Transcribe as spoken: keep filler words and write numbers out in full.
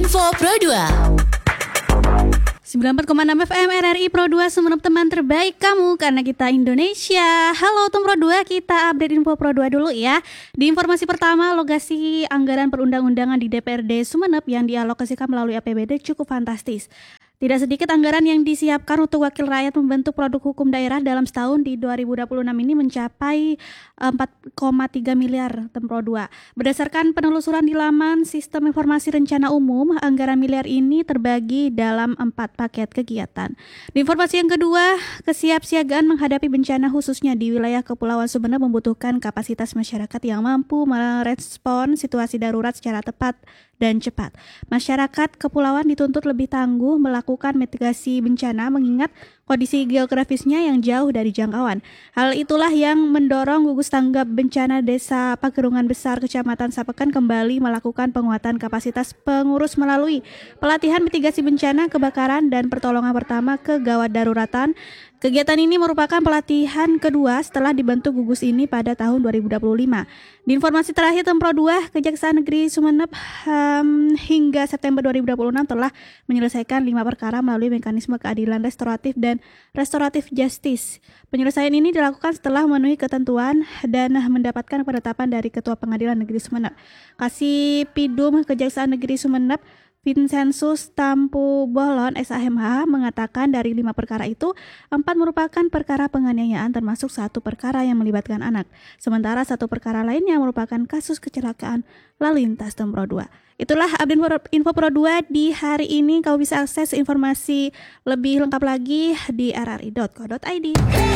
Info Pro dua. sembilan puluh empat koma enam F M R R I Pro dua Sumenep, teman terbaik kamu karena kita Indonesia. Halo Tim Pro dua, kita update info Pro dua dulu ya. Di informasi pertama, alokasi anggaran perundang-undangan di D P R D Sumenep yang dialokasikan melalui A P B D cukup fantastis. Tidak sedikit anggaran yang disiapkan untuk wakil rakyat membentuk produk hukum daerah dalam setahun di dua ribu dua puluh enam ini mencapai empat koma tiga miliar Tim Pro dua. Berdasarkan penelusuran di laman Sistem Informasi Rencana Umum, anggaran miliar ini terbagi dalam empat paket kegiatan. Di informasi yang kedua, kesiapsiagaan menghadapi bencana khususnya di wilayah Kepulauan Sumenep membutuhkan kapasitas masyarakat yang mampu merespon situasi darurat secara tepat dan cepat. Masyarakat kepulauan dituntut lebih tangguh melakukan mitigasi bencana mengingat kondisi geografisnya yang jauh dari jangkauan. Hal itulah yang mendorong gugus tanggap bencana Desa Pagerungan Besar Kecamatan Sapekan kembali melakukan penguatan kapasitas pengurus melalui pelatihan mitigasi bencana, kebakaran, dan pertolongan pertama kegawat daruratan. Kegiatan ini merupakan pelatihan kedua setelah dibentuk gugus ini pada tahun dua ribu dua puluh lima. Di informasi terakhir Tim Pro dua, Kejaksaan Negeri Sumenep um, hingga September dua ribu dua puluh enam telah menyelesaikan lima perkara melalui mekanisme keadilan restoratif dan restoratif justice. Penyelesaian ini dilakukan setelah memenuhi ketentuan dan mendapatkan penetapan dari Ketua Pengadilan Negeri Sumenep. Kasipidum Kejaksaan Negeri Sumenep Vincensus Tampu Bolon S A M H mengatakan dari lima perkara itu, empat merupakan perkara penganiayaan termasuk satu perkara yang melibatkan anak. Sementara satu perkara lainnya merupakan kasus kecelakaan lalu lintas Tim Pro dua. Itulah update info Pro dua di hari ini. Kau bisa akses informasi lebih lengkap lagi di r r i dot co dot i d.